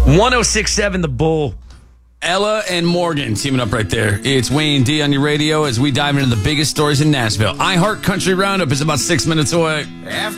1067 The Bull. Ella and Morgan teaming up right there. It's Wayne D on your radio as we dive into the biggest stories in Nashville. iHeart Country Roundup is about 6 minutes away. After